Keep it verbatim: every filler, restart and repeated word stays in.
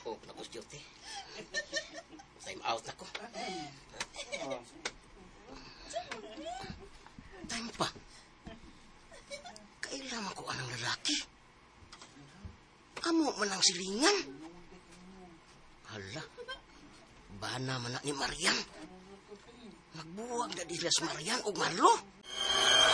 Oh, napos duty. Time out na ko. Time pa. Kailangan ko anang lalaki. Amo man ang silingan. Hala. Bana man na ni Marian. Nagbuwag na di sila sa Marian o Marlo.